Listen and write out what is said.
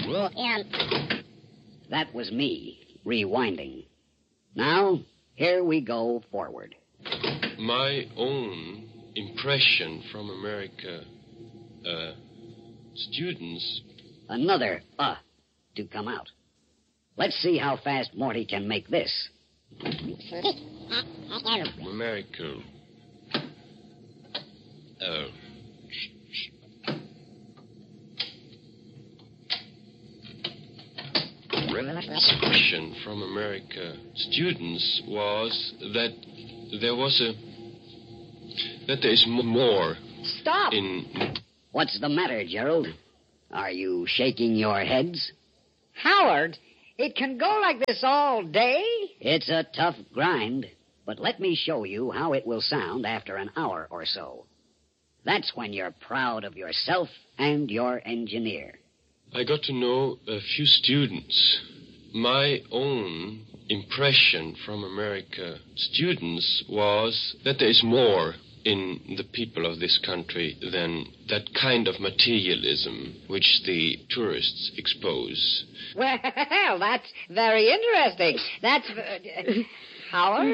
That was me, rewinding. Now, here we go forward. My own impression from America, students... Another to come out. Let's see how fast Morty can make this. America. Impression from America students was that there is more. Stop! What's the matter, Gerald? Are you shaking your heads? Howard, it can go like this all day? It's a tough grind, but let me show you how it will sound after an hour or so. That's when you're proud of yourself and your engineer. I got to know a few students. My own impression from America students was that there is more in the people of this country than that kind of materialism which the tourists expose. Well, that's very interesting. That's... Howard?